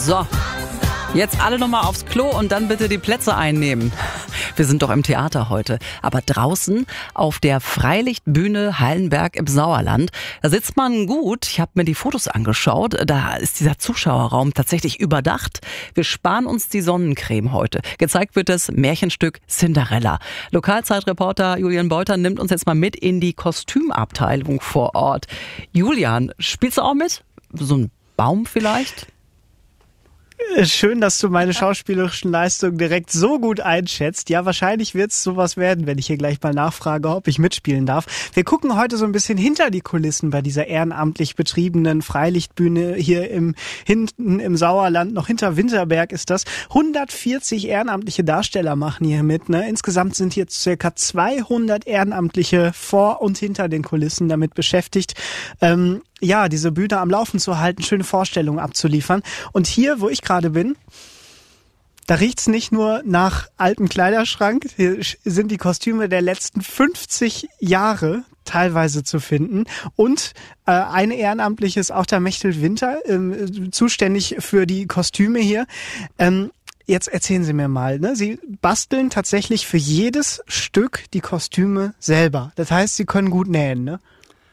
So, jetzt alle nochmal aufs Klo und dann bitte die Plätze einnehmen. Wir sind doch im Theater heute, aber draußen auf der Freilichtbühne Hallenberg im Sauerland. Da sitzt man gut. Ich habe mir die Fotos angeschaut. Da ist dieser Zuschauerraum tatsächlich überdacht. Wir sparen uns die Sonnencreme heute. Gezeigt wird das Märchenstück Cinderella. Lokalzeitreporter Julian Beuter nimmt uns jetzt mal mit in die Kostümabteilung vor Ort. Julian, spielst du auch mit? So ein Baum vielleicht? Schön, dass du meine schauspielerischen Leistungen direkt so gut einschätzt. Ja, wahrscheinlich wird es sowas werden, wenn ich hier gleich mal nachfrage, ob ich mitspielen darf. Wir gucken heute so ein bisschen hinter die Kulissen bei dieser ehrenamtlich betriebenen Freilichtbühne hier hinten im Sauerland, noch hinter Winterberg ist das. 140 ehrenamtliche Darsteller machen hier mit. Ne? Insgesamt sind hier circa 200 Ehrenamtliche vor und hinter den Kulissen damit beschäftigt, diese Bühne am Laufen zu halten, schöne Vorstellungen abzuliefern. Und hier, wo ich gerade bin, da riecht's nicht nur nach altem Kleiderschrank, hier sind die Kostüme der letzten 50 Jahre teilweise zu finden. Und eine Ehrenamtliche ist auch der Mechthild Winter, zuständig für die Kostüme hier. Jetzt erzählen Sie mir mal, ne? Sie basteln tatsächlich für jedes Stück die Kostüme selber. Das heißt, Sie können gut nähen, ne?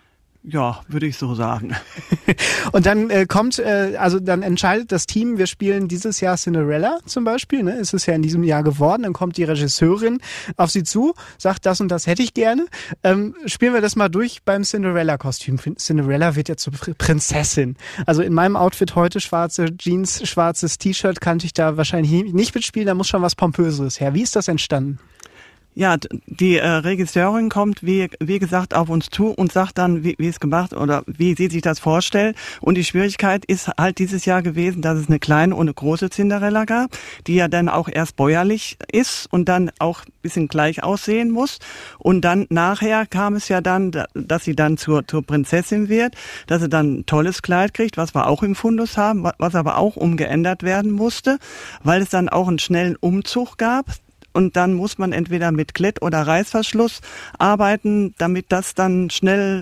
Ja, würde ich so sagen. Und dann dann entscheidet das Team, wir spielen dieses Jahr Cinderella zum Beispiel, ne? Ist es ja in diesem Jahr geworden, dann kommt die Regisseurin auf sie zu, sagt, das und das hätte ich gerne. Spielen wir das mal durch beim Cinderella-Kostüm. Cinderella wird ja zur Prinzessin. Also in meinem Outfit heute, schwarze Jeans, schwarzes T-Shirt, kann ich da wahrscheinlich nicht mitspielen, da muss schon was Pompöseres her. Wie ist das entstanden? Ja, die Regisseurin kommt, wie gesagt, auf uns zu und sagt dann, wie es gemacht oder wie sie sich das vorstellt. Und die Schwierigkeit ist halt dieses Jahr gewesen, dass es eine kleine und eine große Cinderella gab, die ja dann auch erst bäuerlich ist und dann auch ein bisschen gleich aussehen muss. Und dann nachher kam es ja dann, dass sie dann zur Prinzessin wird, dass sie dann ein tolles Kleid kriegt, was wir auch im Fundus haben, was aber auch umgeändert werden musste, weil es dann auch einen schnellen Umzug gab. Und dann muss man entweder mit Klett- oder Reißverschluss arbeiten, damit das dann schnell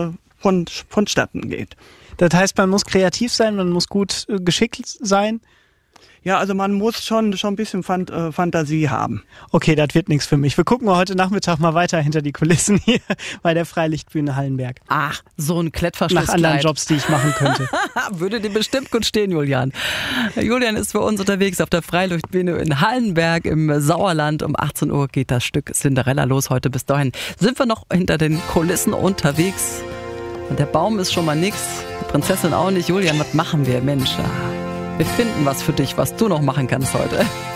vonstatten geht. Das heißt, man muss kreativ sein, man muss gut geschickt sein? Ja, also man muss schon ein bisschen Fantasie haben. Okay, das wird nichts für mich. Wir gucken heute Nachmittag mal weiter hinter die Kulissen hier bei der Freilichtbühne Hallenberg. Ach, so ein Klettverschlusskleid. Nach anderen Jobs, die ich machen könnte. Würde dir bestimmt gut stehen, Julian. Julian ist für uns unterwegs auf der Freilichtbühne in Hallenberg im Sauerland. Um 18 Uhr geht das Stück Cinderella los. Heute bis dahin sind wir noch hinter den Kulissen unterwegs. Und der Baum ist schon mal nix, die Prinzessin auch nicht. Julian, was machen wir? Mensch, wir finden was für dich, was du noch machen kannst heute.